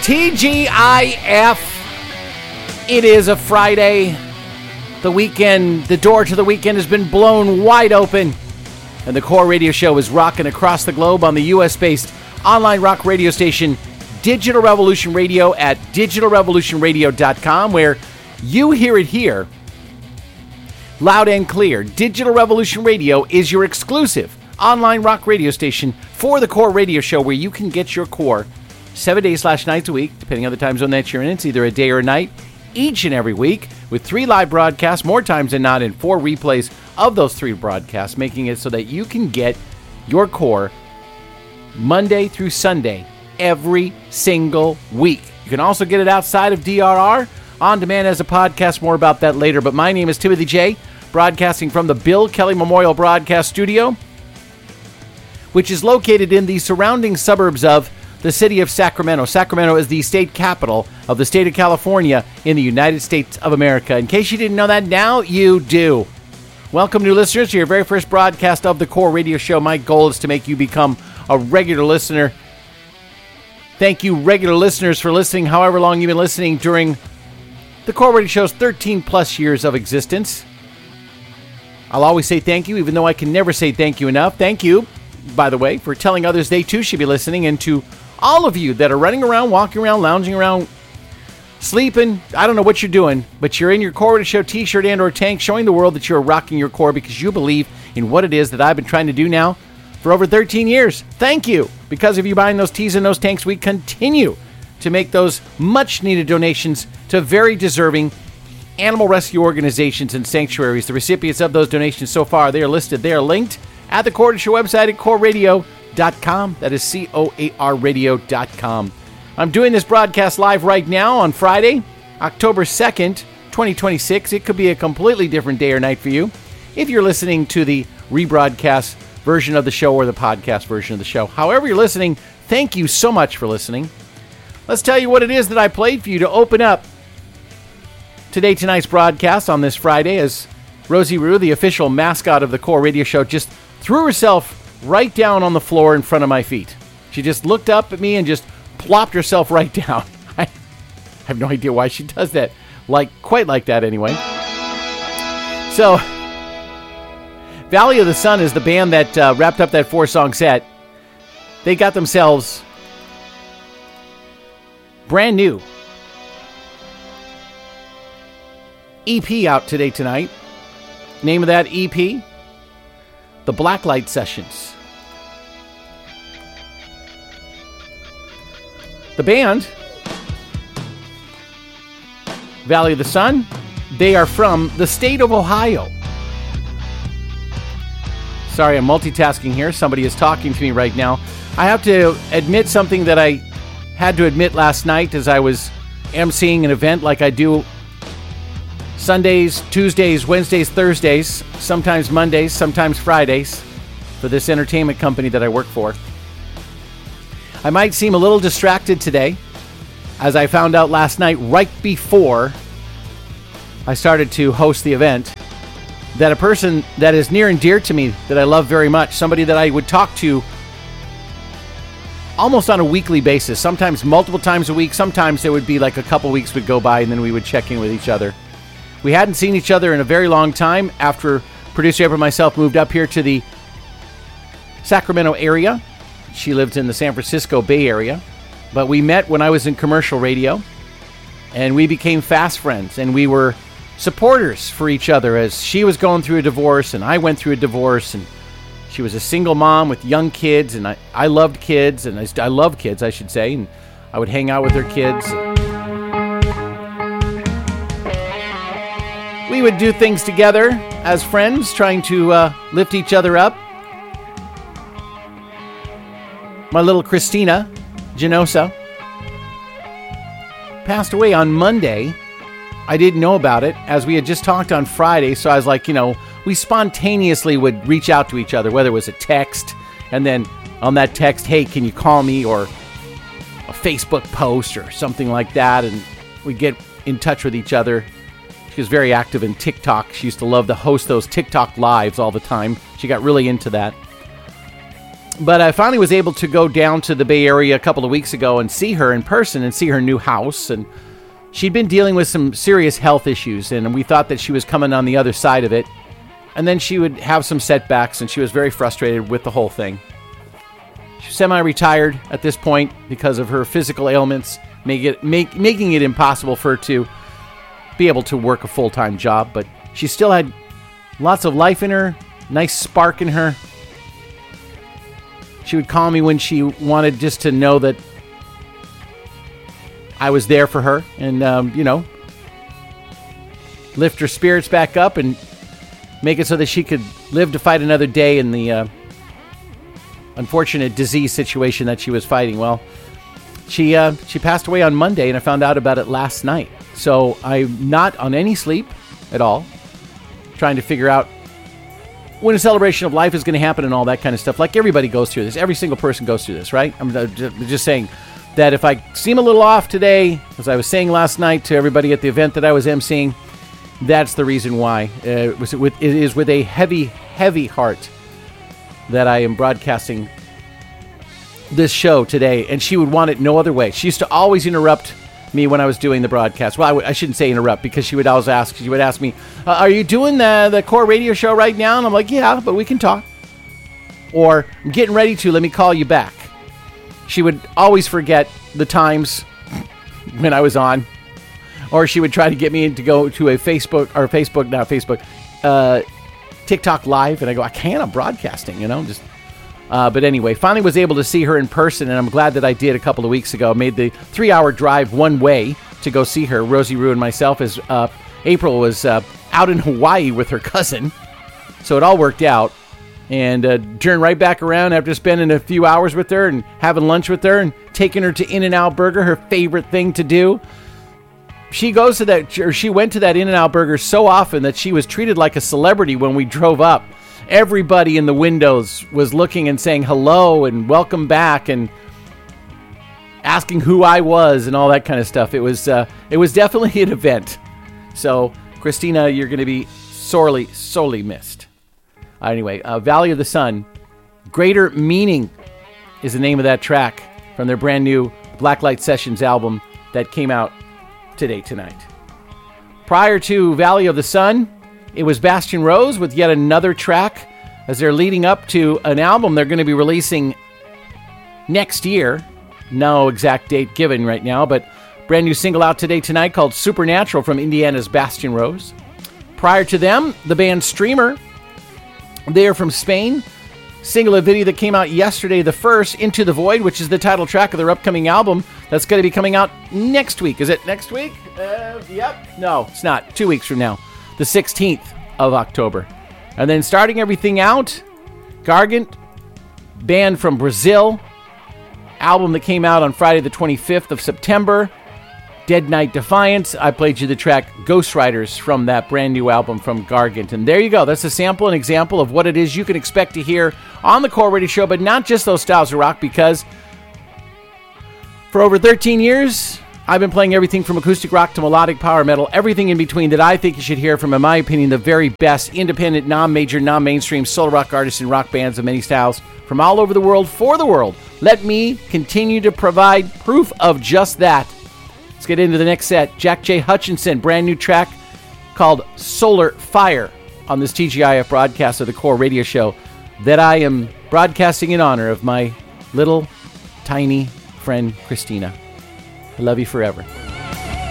TGIF. It is a Friday. The weekend, the door to the weekend has been blown wide open. And the Core Radio Show is rocking across the globe on the U.S.-based online rock radio station, Digital Revolution Radio at digitalrevolutionradio.com, where you hear it here loud and clear. Digital Revolution Radio is your exclusive online rock radio station for the Core Radio Show, where you can get your core 7 days/nights a week, depending on the time zone that you're in. It's either a day or a night, each and every week, with 3 live broadcasts, more times than not, and 4 replays of those 3 broadcasts, making it so that you can get your core Monday through Sunday every single week. You can also get it outside of DRR on demand as a podcast. More about that later. But my name is Timothy J, broadcasting from the Bill Kelly Memorial Broadcast Studio, which is located in the surrounding suburbs of the city of Sacramento. Sacramento is the state capital of the state of California in the United States of America. In case you didn't know that, now you do. Welcome, new listeners, to your very first broadcast of the Core Radio Show. My goal is to make you become a regular listener. Thank you, regular listeners, for listening however long you've been listening during the Core Radio Show's 13-plus years of existence. I'll always say thank you, even though I can never say thank you enough. Thank you, by the way, for telling others they too should be listening, and to all of you that are running around, walking around, lounging around, sleeping. I don't know what you're doing, but you're in your Core Radio Show t-shirt and or tank, showing the world that you're rocking your core because you believe in what it is that I've been trying to do now for over 13 years. Thank you. Because of you buying those tees and those tanks, we continue to make those much-needed donations to very deserving animal rescue organizations and sanctuaries. The recipients of those donations so far, they are listed. They are linked at the Core Radio Show website at coreradio.com. That is COAR radio.com. I'm doing this broadcast live right now on Friday, October 2nd, 2026. It could be a completely different day or night for you if you're listening to the rebroadcast version of the show or the podcast version of the show. However you're listening, thank you so much for listening. Let's tell you what it is that I played for you to open up tonight's broadcast on this Friday, as Rosie Rue, the official mascot of the Core Radio Show, just threw herself right down on the floor in front of my feet. She just looked up at me and just plopped herself right down. I have no idea why she does that. Quite like that anyway. So, Valley of the Sun is the band that wrapped up that 4-song set. They got themselves brand new EP out tonight. Name of that EP, The Blacklight Sessions. The band, Valley of the Sun, they are from the state of Ohio. Sorry, I'm multitasking here. Somebody is talking to me right now. I have to admit something that I had to admit last night as I was emceeing an event like I do Sundays, Tuesdays, Wednesdays, Thursdays, sometimes Mondays, sometimes Fridays, for this entertainment company that I work for. I might seem a little distracted today, as I found out last night, right before I started to host the event, that a person that is near and dear to me, that I love very much, somebody that I would talk to almost on a weekly basis, sometimes multiple times a week, sometimes there would be like a couple weeks would go by and then we would check in with each other. We hadn't seen each other in a very long time after producer April and myself moved up here to the Sacramento area. She lived in the San Francisco Bay Area, but we met when I was in commercial radio, and we became fast friends, and we were supporters for each other as she was going through a divorce and I went through a divorce, and she was a single mom with young kids, and I loved kids, and I love kids, I should say, and I would hang out with her kids. We would do things together as friends, trying to lift each other up. My little Christina Genosa passed away on Monday. I didn't know about it, as we had just talked on Friday, so I was like, we spontaneously would reach out to each other, whether it was a text, and then on that text, hey, can you call me, or a Facebook post or something like that, and we'd get in touch with each other. She was very active in TikTok. She used to love to host those TikTok lives all the time. She got really into that. But I finally was able to go down to the Bay Area a couple of weeks ago and see her in person and see her new house. And she'd been dealing with some serious health issues, and we thought that she was coming on the other side of it. And then she would have some setbacks, and she was very frustrated with the whole thing. She's semi-retired at this point because of her physical ailments, making it impossible for her to be able to work a full-time job. But she still had lots of life in her, nice spark in her. She would call me when she wanted just to know that I was there for her and, lift her spirits back up and make it so that she could live to fight another day in the unfortunate disease situation that she was fighting. Well, she passed away on Monday, and I found out about it last night. So I'm not on any sleep at all, trying to figure out when a celebration of life is going to happen and all that kind of stuff. Like everybody goes through this. Every single person goes through this, right? I'm just saying that if I seem a little off today, as I was saying last night to everybody at the event that I was emceeing, that's the reason why. It is with a heavy, heavy heart that I am broadcasting this show today, and she would want it no other way. She used to always interrupt me when I was doing the broadcast. Well, I shouldn't say interrupt, because she would ask me, are you doing the core radio show right now? And I'm like, yeah, but we can talk. Or, I'm getting ready to, let me call you back. She would always forget the times when I was on. Or she would try to get me to go to a TikTok live, and I go, I can't, I'm broadcasting, but anyway, finally was able to see her in person, and I'm glad that I did a couple of weeks ago. Made the 3-hour drive one way to go see her. Rosie Rue and myself, as April was out in Hawaii with her cousin, so it all worked out. And turned right back around after spending a few hours with her and having lunch with her and taking her to In-N-Out Burger, her favorite thing to do. She went to that In-N-Out Burger so often that she was treated like a celebrity when we drove up. Everybody in the windows was looking and saying hello and welcome back and asking who I was and all that kind of stuff. It was definitely an event. So, Christina, you're going to be sorely, sorely missed. Anyway, Valley of the Sun, Greater Meaning is the name of that track from their brand new Blacklight Sessions album that came out tonight. Prior to Valley of the Sun, it was Bastion Rose with yet another track as they're leading up to an album they're going to be releasing next year. No exact date given right now, but brand new single out tonight called Supernatural from Indiana's Bastion Rose. Prior to them, the band Streamer. They are from Spain. Single video that came out yesterday, the first, Into the Void, which is the title track of their upcoming album that's going to be coming out next week. Is it next week? Yep. No, it's not. 2 weeks from now. The 16th of October. And then starting everything out, Gargant, band from Brazil. Album that came out on Friday the 25th of September. Dead Night Defiance. I played you the track Ghost Riders from that brand new album from Gargant. And there you go. That's a sample, an example of what it is you can expect to hear on the Core Radio Show, but not just those styles of rock, because for over 13 years, I've been playing everything from acoustic rock to melodic power metal, everything in between that I think you should hear from, in my opinion, the very best independent, non-major, non-mainstream solo rock artists and rock bands of many styles from all over the world for the world. Let me continue to provide proof of just that. Let's get into the next set. Jack J. Hutchinson, brand new track called Solar Fire on this TGIF broadcast of the Core Radio Show that I am broadcasting in honor of my little tiny friend Christina. I love you forever.